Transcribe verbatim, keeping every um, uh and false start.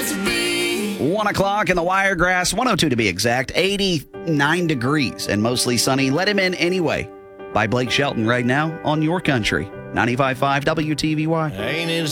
One o'clock in the Wiregrass, one oh two to be exact, eighty-nine degrees and mostly sunny. Let him in anyway by Blake Shelton right now on Your Country, ninety-five point five W T V Y. Ain't his